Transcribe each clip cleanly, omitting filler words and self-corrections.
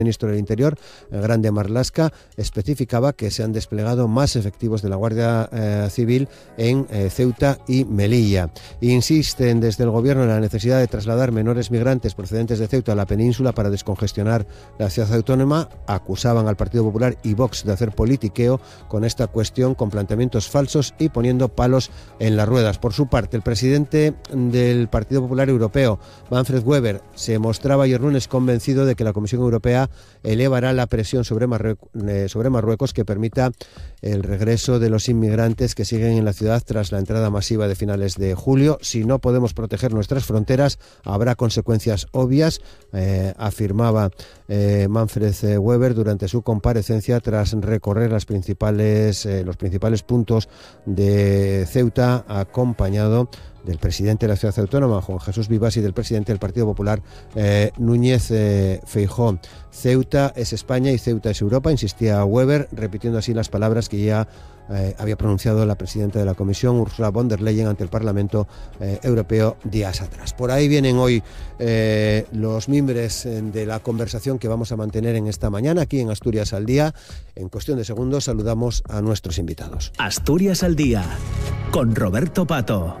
ministro del Interior, el Grande Marlaska, especificaba que se han desplegado más efectivos de la Guardia Civil en Ceuta y Melilla. Insisten desde el Gobierno en la necesidad de trasladar menores migrantes procedentes de Ceuta a la península para descongestionar la ciudad autónoma. Acusaban al Partido Popular y Vox de hacer politiqueo con esta cuestión, con planteamientos falsos y poniendo palos en las ruedas. Por su parte, el presidente del Partido Popular Europeo, Manfred Weber, se mostraba ayer lunes convencido de que la Comisión Europea elevará la presión sobre Marruecos que permita el regreso de los inmigrantes que siguen en la ciudad tras la entrada masiva de finales de julio. Si no podemos proteger nuestras fronteras, habrá consecuencias obvias, afirmaba Manfred Weber durante su comparecencia tras recorrer los principales puntos de Ceuta, acompañado del presidente de la ciudad autónoma, Juan Jesús Vivas, y del presidente del Partido Popular, Núñez Feijóo. Ceuta es España y Ceuta es Europa, insistía Weber, repitiendo así las palabras que ya había pronunciado la presidenta de la Comisión, Ursula von der Leyen, ante el Parlamento Europeo días atrás. Por ahí vienen hoy los mimbres de la conversación que vamos a mantener en esta mañana aquí en Asturias al Día. En cuestión de segundos saludamos a nuestros invitados. Asturias al Día, con Roberto Pato.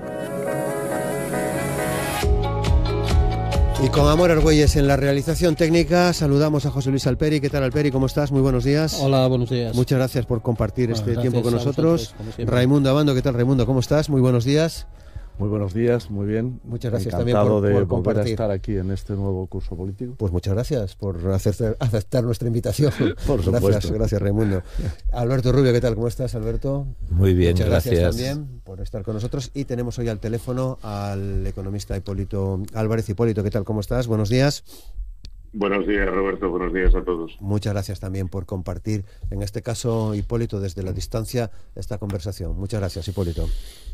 Y con Amor Argüelles en la realización técnica, saludamos a José Luis Alperi. ¿Qué tal, Alperi? ¿Cómo estás? Muy buenos días. Hola, buenos días. Muchas gracias por compartir este tiempo con nosotros. Raimundo Abando, ¿qué tal, Raimundo? ¿Cómo estás? Muy buenos días. Muy buenos días, muy bien. Muchas gracias Encantado también por volver compartir. a estar aquí en este nuevo curso político. Pues muchas gracias por aceptar nuestra invitación. Por supuesto. Gracias, Raimundo. Alberto Rubio, ¿qué tal? ¿Cómo estás, Alberto? Muy bien, muchas gracias también por estar con nosotros. Y tenemos hoy al teléfono al economista Hipólito Álvarez. Hipólito, ¿qué tal? ¿Cómo estás? Buenos días. Buenos días, Roberto. Buenos días a todos. Muchas gracias también por compartir, en este caso, Hipólito, desde la distancia, esta conversación. Muchas gracias, Hipólito.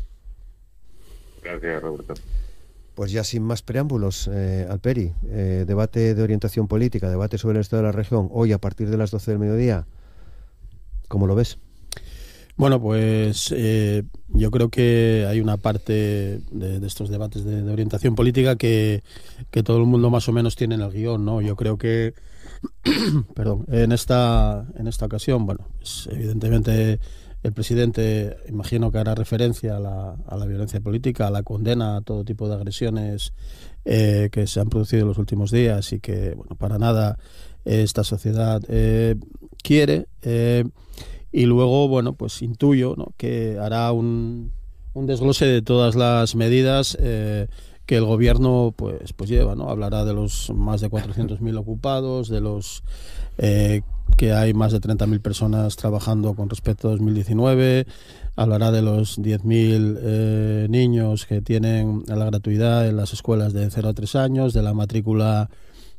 Gracias, Roberto. Pues ya sin más preámbulos, Alperi, debate de orientación política, debate sobre el estado de la región, hoy a partir de las 12 del mediodía. ¿Cómo lo ves? Bueno, pues yo creo que hay una parte de estos debates de orientación política que todo el mundo más o menos tiene en el guión, ¿no? Yo creo que perdón, en esta ocasión, bueno, pues evidentemente el presidente, imagino que hará referencia a la violencia política, a la condena a todo tipo de agresiones que se han producido en los últimos días y que, bueno, para nada esta sociedad quiere. Y luego, bueno, pues intuyo, ¿no?, que hará un desglose de todas las medidas que el gobierno pues lleva, ¿no? Hablará de los más de 400.000 ocupados, de los que hay más de 30.000 personas trabajando con respecto a 2019, hablará de los 10.000 niños que tienen la gratuidad en las escuelas de 0 a 3 años, de la matrícula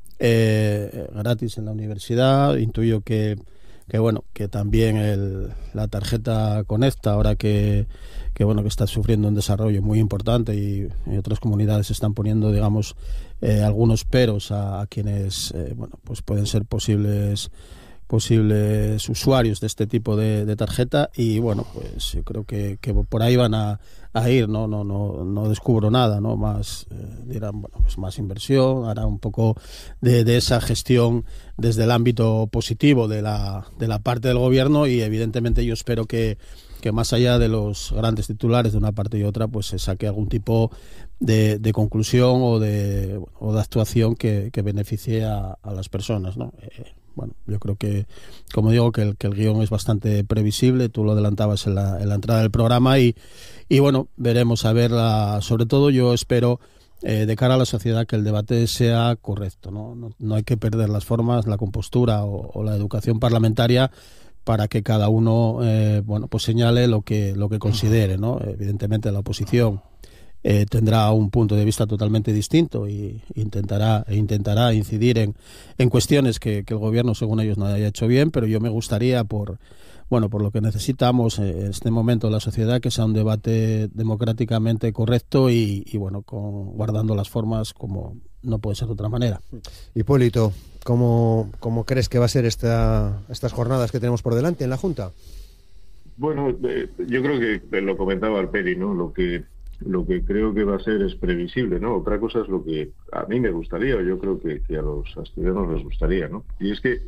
gratis en la universidad. Intuyo que bueno, que también la tarjeta Conecta, ahora que está sufriendo un desarrollo muy importante y otras comunidades están poniendo, digamos, algunos peros a quienes pues pueden ser posibles usuarios de este tipo de tarjeta. Y bueno, pues yo creo que por ahí van a ir, no descubro nada, ¿no? Más dirán, bueno, pues más inversión, hará un poco de esa gestión desde el ámbito positivo de la parte del gobierno. Y evidentemente yo espero que más allá de los grandes titulares de una parte y otra, pues se saque algún tipo de conclusión o de actuación que beneficie a las personas, ¿no? Bueno, yo creo que, como digo, que el guión es bastante previsible. Tú lo adelantabas en la entrada del programa y bueno, veremos a ver. Sobre todo yo espero de cara a la sociedad que el debate sea correcto, no hay que perder las formas, la compostura o la educación parlamentaria para que cada uno pues señale lo que considere, ¿no? Evidentemente la oposición tendrá un punto de vista totalmente distinto y intentará incidir en cuestiones que el gobierno, según ellos, no haya hecho bien, pero yo me gustaría, por lo que necesitamos en este momento de la sociedad, que sea un debate democráticamente correcto y bueno, guardando las formas, como no puede ser de otra manera. Hipólito, ¿cómo crees que va a ser estas jornadas que tenemos por delante en la Junta? Bueno, yo creo que lo comentaba Alperi, ¿no? Lo que lo que creo que va a ser es previsible, ¿no? Otra cosa es lo que a mí me gustaría, o yo creo que a los asturianos les gustaría, ¿no? Y es que